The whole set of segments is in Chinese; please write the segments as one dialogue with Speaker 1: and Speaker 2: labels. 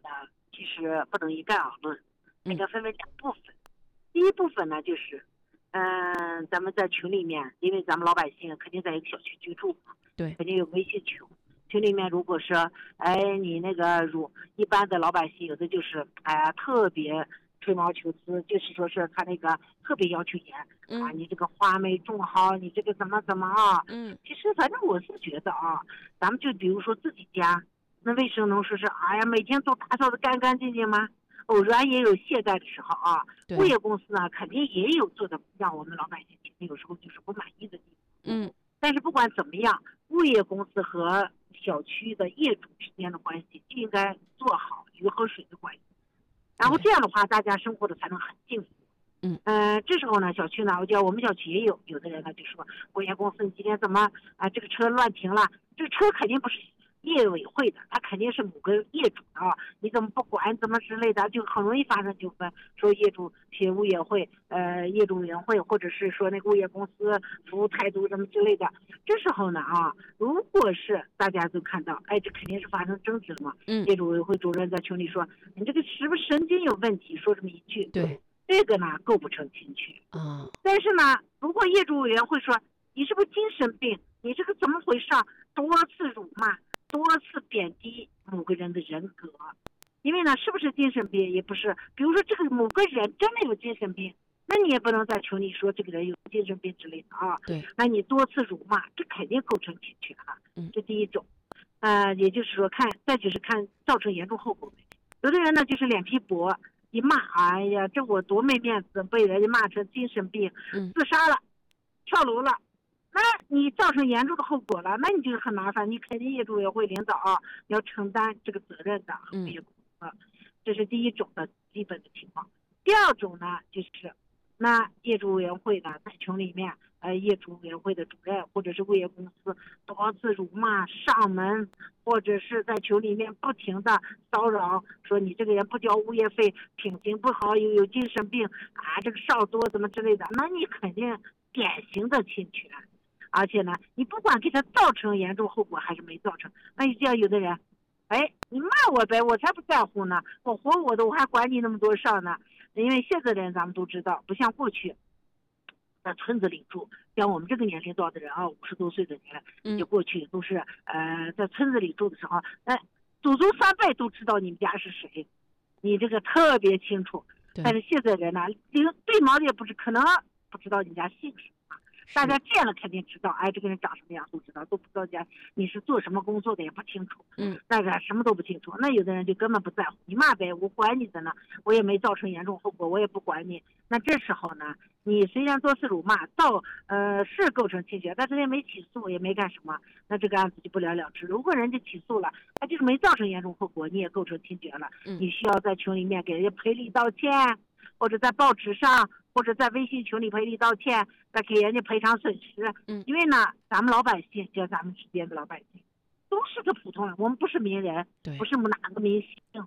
Speaker 1: 呢，其实不能一概而论，应该分为两部分。第一部分呢，就是，咱们在群里面，因为咱们老百姓肯定在一个小区居住嘛，
Speaker 2: 对，
Speaker 1: 肯定有微信群。群里面如果说，你那个一般的老百姓，有的就是，特别吹毛求疵，就是说是他那个特别要求严，你这个花没种好，你这个怎么啊？其实反正我是觉得啊，咱们就比如说自己家，那为什么能说是每天都打扫的干干净净吗？偶然也有懈怠的时候啊，物业公司呢肯定也有做的让我们老百姓有时候就是不满意的地方。但是不管怎么样，物业公司和小区的业主之间的关系就应该做好鱼和水的关系，然后这样的话大家生活的才能很幸福。这时候呢，小区呢，我们小区也有的人呢就说，物业公司你今天怎么这个车乱停了？这个车肯定不是业委会的，他肯定是某个业主的啊，你怎么不管怎么之类的，就很容易发生纠纷。说业主写物业会，业主委员会，或者是说那个物业公司服务态度什么之类的。这时候呢如果是大家都看到，这肯定是发生争执了嘛。业主委员会主任在群里说，你这个是不是神经有问题？说这么一句，
Speaker 2: 对，
Speaker 1: 这个呢构不成侵权啊。但是呢，如果业主委员会说你是不是精神病？你这个怎么回事？多次辱骂。多次贬低某个人的人格，因为呢，是不是精神病也不是。比如说这个某个人真的有精神病，那你也不能在群里说这个人有精神病之类的啊。
Speaker 2: 对，
Speaker 1: 那你多次辱骂，这肯定构成侵权了。这第一种，也就是说再就是看造成严重后果。有的人呢就是脸皮薄，一骂，哎呀，这我多没面子，被人家骂成精神病，自杀了，跳楼了。那你造成严重的后果了，那你就很麻烦，你肯定业主委员会领导要承担这个责任的。这是第一种的基本的情况。第二种呢，就是那业主委员会呢在群里面，业主委员会的主任或者是物业公司多次辱骂上门，或者是在群里面不停的骚扰，说你这个人不交物业费，品行不好，有精神病这个少多怎么之类的，那你肯定典型的侵权。而且呢，你不管给他造成严重后果还是没造成，那你这样有的人，你骂我呗，我才不在乎呢，我活我的，我还管你那么多事儿呢。因为现在的人咱们都知道，不像过去在村子里住，像我们这个年龄段的人50多岁的人，就过去都是在村子里住的时候，祖宗三辈都知道你们家是谁，你这个特别清楚。但是现在人呢，对毛也不是，可能不知道你家姓什么。大家见了肯定知道，这个人长什么样都知道，都不知道你是做什么工作的也不清楚，大家什么都不清楚。那有的人就根本不在乎，你骂呗，我管你的呢，我也没造成严重后果，我也不管你。那这时候呢，你虽然多次辱骂，是构成侵权，但是也没起诉，也没干什么，那这个案子就不了了之。如果人家起诉了，他就是没造成严重后果，你也构成侵权了，你需要在群里面给人家赔礼道歉，或者在报纸上，或者在微信群里赔礼道歉，再给人家赔偿损失。因为呢，咱们老百姓，就咱们之间的老百姓，都是个普通人，我们不是名人，不是哪个明星。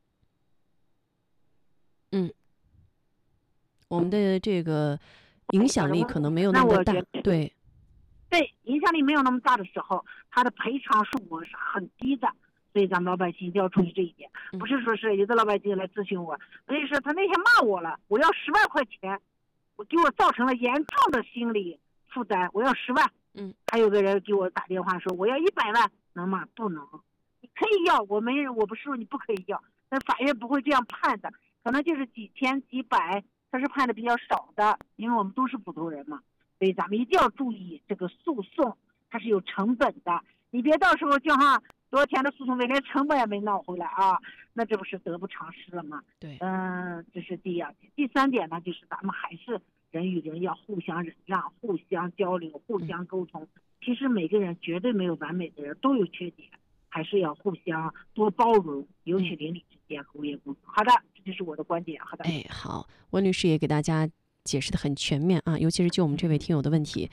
Speaker 2: 我们的这个影响力可能没有那么大。对，
Speaker 1: 影响力没有那么大的时候，他的赔偿数额是很低的。所以咱们老百姓一定要注意这一点，不是说是有的老百姓来咨询我，所以说他那天骂我了，我要10万块钱，给我造成了严重的心理负担，我要10万。还有个人给我打电话说我要100万，能吗？不能。你可以要，我不是说你不可以要，但法院不会这样判的，可能就是几千几百，他是判的比较少的，因为我们都是普通人嘛，所以咱们一定要注意这个诉讼，它是有成本的，你别到时候就多少钱的诉讼费连成本也没闹回来那这不是得不偿失了吗？
Speaker 2: 对，
Speaker 1: 这是第二点。第三点呢，就是咱们还是人与人要互相忍让，互相交流，互相沟通。其实每个人绝对没有完美的人，都有缺点，还是要互相多包容，尤其邻里之间和物业公司。好的，这就是我的观点。好的，
Speaker 2: 好，温律师也给大家解释的很全面尤其是就我们这位听友的问题，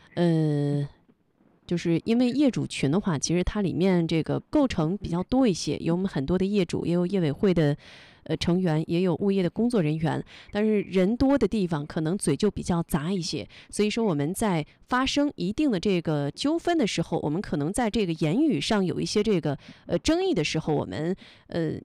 Speaker 2: 就是因为业主群的话，其实它里面这个构成比较多一些，有我们很多的业主，也有业委会的成员，也有物业的工作人员，但是人多的地方可能嘴就比较杂一些，所以说我们在发生一定的这个纠纷的时候，我们可能在这个言语上有一些这个争议的时候，我们